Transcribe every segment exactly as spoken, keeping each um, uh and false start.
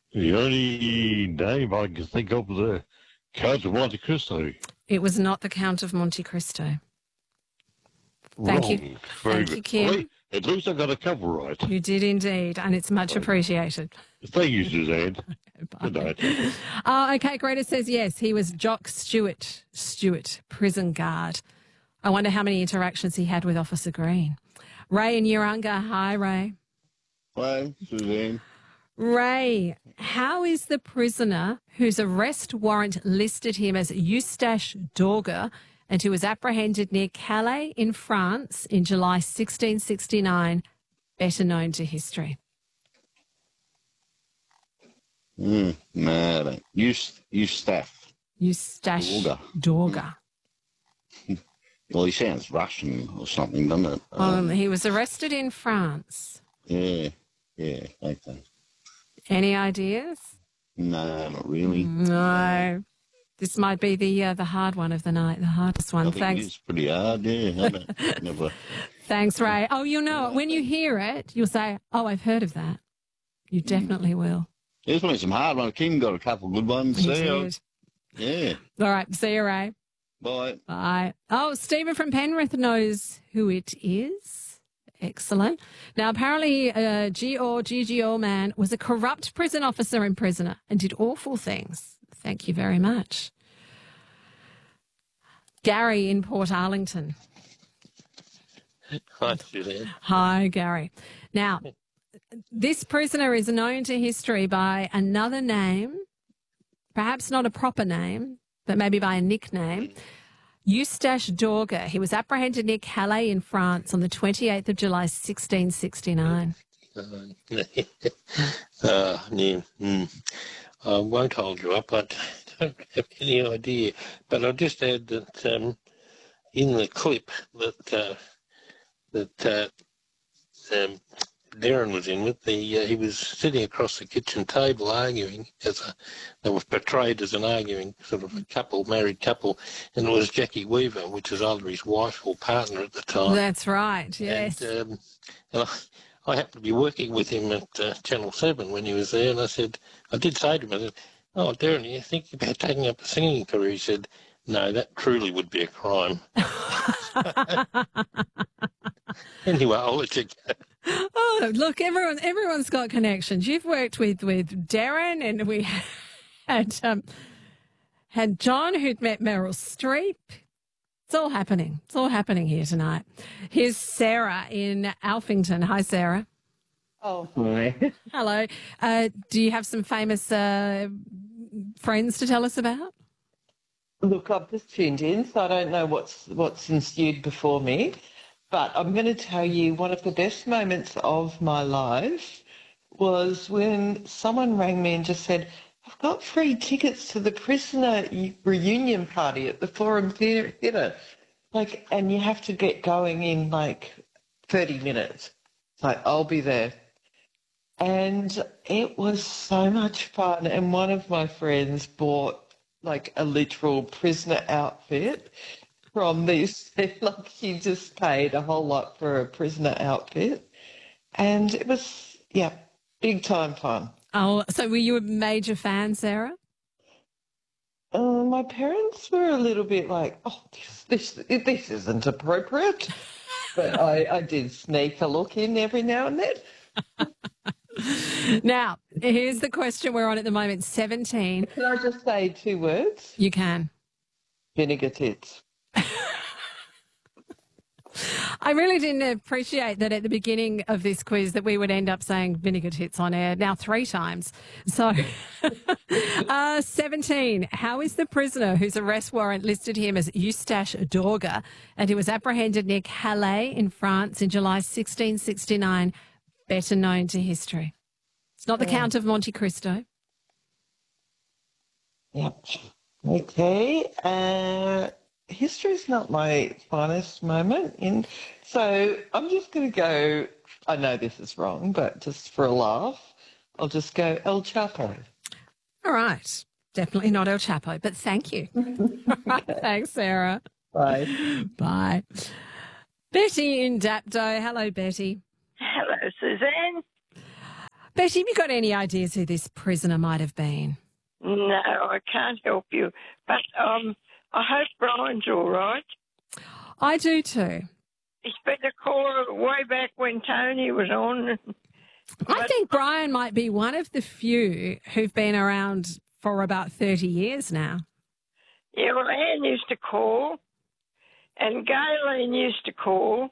The only name I can think of is the Count of Monte Cristo. It was not the Count of Monte Cristo. Thank Wrong. you. Very Thank you, good. Kim. Wait, at least I got a couple right. You did indeed, and it's much appreciated. Thank you, Suzanne. Good night. Uh, okay, Greta says yes, he was Jock Stewart, Stewart, prison guard. I wonder how many interactions he had with Officer Green. Ray in Urunga. Hi, Ray. Hi, Suzanne. Ray, how is the prisoner whose arrest warrant listed him as Eustache Dorga and who was apprehended near Calais in France in July sixteen sixty-nine better known to history? Mm, no, I don't. Eust- Eustache. Eustache Dorga. Dorga. Well, he sounds Russian or something, doesn't it? Um, he was arrested in France. Yeah, yeah, okay. Any ideas? No, not really. No. This might be the uh, the hard one of the night, the hardest one. I think Thanks. it is pretty hard, yeah. I don't, never. Thanks, Ray. Oh, you'll know it. When you hear it, you'll say, oh, I've heard of that. You definitely will. There's been some hard ones. Kim got a couple of good ones. You See, I- did. yeah. All right. See you, Ray. Bye. Bye. Oh, Stephen from Penrith knows who it is. Excellent. Now, apparently, uh, G O G G O man was a corrupt prison officer and prisoner and did awful things. Thank you very much. Gary in Port Arlington. Hi, Suzanne. Hi, Gary. Now, this prisoner is known to history by another name, perhaps not a proper name, but maybe by a nickname. Eustache Dorga. He was apprehended near Calais in France on the twenty-eighth of July, sixteen sixty-nine. Uh, uh, yeah, mm. I won't hold you up. I don't have any idea. But I'll just add that um, in the clip that uh, that uh, um, Darren was in with, the uh, he was sitting across the kitchen table arguing as a, they were portrayed as an arguing sort of a couple, married couple, and it was Jackie Weaver, which was either his wife or partner at the time. That's right, yes. And, um, and I, I happened to be working with him at uh, Channel seven when he was there, and I said, I did say to him, I said, oh, Darren, you think about taking up a singing career? He said, no, that truly would be a crime. Anyway, I'll let you go. Oh, look, everyone, everyone's got connections. You've worked with, with Darren, and we had um, had John, who'd met Meryl Streep. It's all happening. It's all happening here tonight. Here's Sarah in Alphington. Hi, Sarah. Oh, hi. Hello. Uh, do you have some famous uh, friends to tell us about? Look, I've just tuned in, so I don't know what's what's ensued before me. But I'm going to tell you one of the best moments of my life was when someone rang me and just said, I've got free tickets to the prisoner reunion party at the Forum Theatre. Like, and you have to get going in like thirty minutes. It's like, I'll be there. And it was so much fun. And one of my friends bought like a literal prisoner outfit from these, like she just paid a whole lot for a prisoner outfit. And it was, yeah, big time fun. Oh, so were you a major fan, Sarah? Uh, my parents were a little bit like, oh, this this, this isn't appropriate. But I, I did sneak a look in every now and then. Now, here's the question we're on at the moment, seventeen. Can I just say two words? You can. Vinegar tits. I really didn't appreciate that at the beginning of this quiz that we would end up saying vinegar tits on air now three times. So, uh, seventeen. How is the prisoner whose arrest warrant listed him as Eustache Dorga and who was apprehended near Calais in France in July sixteen sixty-nine better known to history? It's not the Count of Monte Cristo. Yep. Okay. Uh, history's not my finest moment. In, so I'm just going to go, I know this is wrong, but just for a laugh, I'll just go El Chapo. All right. Definitely not El Chapo, but thank you. Thanks, Sarah. Bye. Bye. Betty in Dapto. Hello, Betty. Hello, Suzanne. Betty, have you got any ideas who this prisoner might have been? No, I can't help you. But um, I hope Brian's all right. I do too. He's been a caller way back when Tony was on. I think Brian might be one of the few who've been around for about thirty years now. Yeah, well, Anne used to call, and Galen used to call,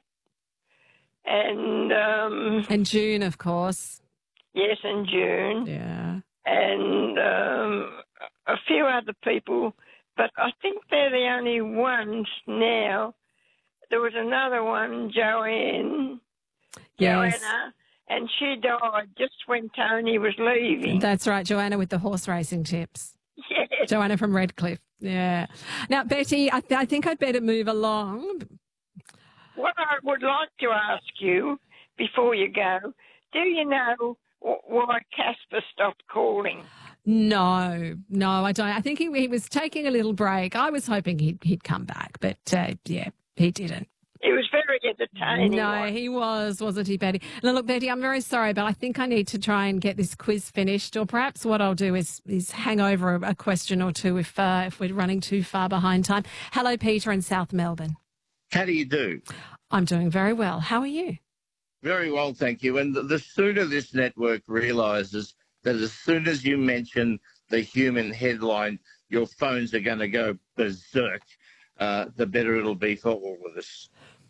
and... Um, And June, of course. Yes, and June. Yeah. And um, a few other people, but I think they're the only ones now. There was another one, Joanne, Yes. Joanna, and she died just when Tony was leaving. That's right, Joanna with the horse racing tips. Yes. Joanna from Redcliffe. Yeah. Now, Betty, I, th- I think I'd better move along. What I would like to ask you before you go, do you know w- why Casper stopped calling? No, no, I don't. I think he, he was taking a little break. I was hoping he'd, he'd come back, but uh, yeah, he didn't. He was very entertaining. No, wasn't he was, wasn't he, Betty? Now, look, Betty, I'm very sorry, but I think I need to try and get this quiz finished, or perhaps what I'll do is is hang over a, a question or two if uh, if we're running too far behind time. Hello, Peter in South Melbourne. How do you do? I'm doing very well. How are you? Very well, thank you. And the, the sooner this network realises that as soon as you mention the human headline, your phones are going to go berserk, uh, the better it'll be for all of us.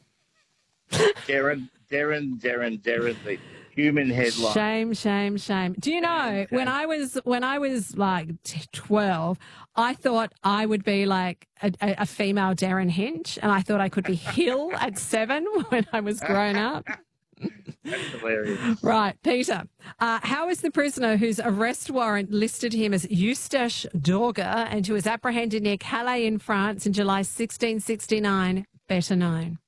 Darren, Darren, Darren, Darren, the human headline. Shame, shame, shame. Do you know when I was when I was like twelve, I thought I would be like a, a, a female Darren Hinch, and I thought I could be Hill at seven when I was grown up. That's hilarious. Right, Peter. Uh, how is the prisoner whose arrest warrant listed him as Eustache Dorga and who was apprehended near Calais in France in July sixteen sixty-nine better known?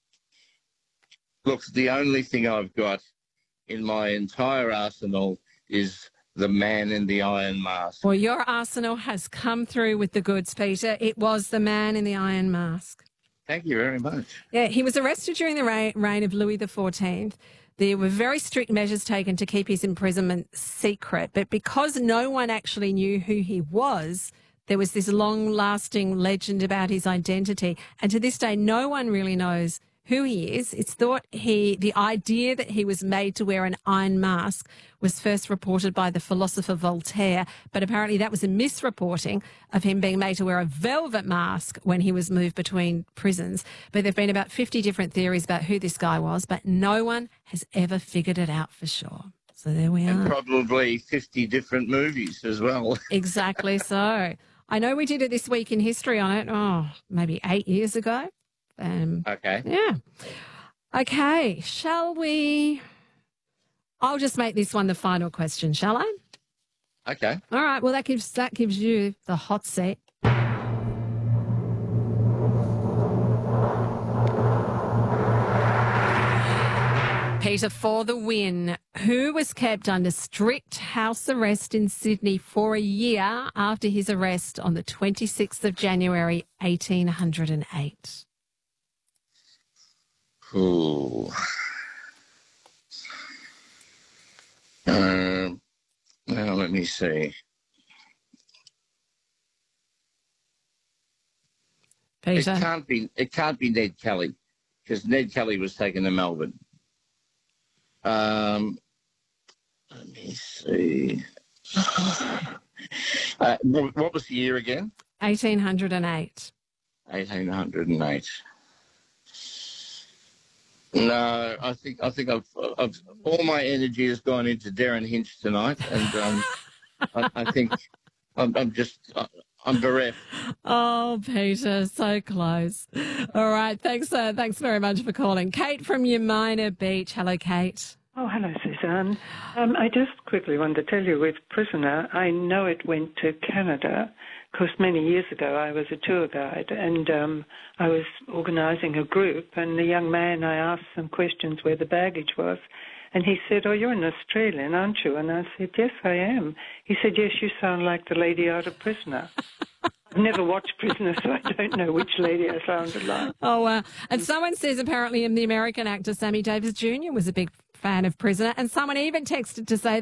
Look, the only thing I've got in my entire arsenal is the man in the iron mask. Well, your arsenal has come through with the goods, Peter. It was the man in the iron mask. Thank you very much. Yeah, he was arrested during the reign, reign of Louis the fourteenth. There were very strict measures taken to keep his imprisonment secret, but because no one actually knew who he was, there was this long-lasting legend about his identity. And to this day, no one really knows who he is. It's thought he, the idea that he was made to wear an iron mask was first reported by the philosopher Voltaire, but apparently that was a misreporting of him being made to wear a velvet mask when he was moved between prisons. But there have been about fifty different theories about who this guy was, but no one has ever figured it out for sure. So there we And are. probably fifty different movies as well. Exactly so. I know we did it this week in history on it, oh, maybe eight years ago. Um, Okay. Yeah. Okay. Shall we? I'll just make this one the final question, shall I? Okay. All right. Well, that gives that gives you the hot seat. Peter, for the win. Who was kept under strict house arrest in Sydney for a year after his arrest on the twenty-sixth of January, eighteen oh eight? Ooh. Um, now, let me see. Peter? It can't be. It can't be Ned Kelly, because Ned Kelly was taken to Melbourne. Um, let me see. Uh, what, what was the year again? eighteen oh eight. Eighteen hundred and eight. No, I think I think I've, I've all my energy has gone into Darren Hinch tonight, and um, I, I think I'm, I'm just I'm bereft. Oh, Peter, so close. All right, thanks. Uh, thanks very much for calling, Kate from Yamina Beach. Hello, Kate. Oh, hello, Suzanne. Um, I just quickly wanted to tell you, with Prisoner, I know it went to Canada because many years ago I was a tour guide and um, I was organising a group, and the young man, I asked some questions where the baggage was, and he said, "Oh, you're an Australian, aren't you?" And I said, "Yes, I am." He said, "Yes, you sound like the lady out of Prisoner." I've never watched Prisoner, so I don't know which lady I sounded like. Oh, wow. And someone says apparently the American actor Sammy Davis Junior was a big fan of Prisoner, and someone even texted to say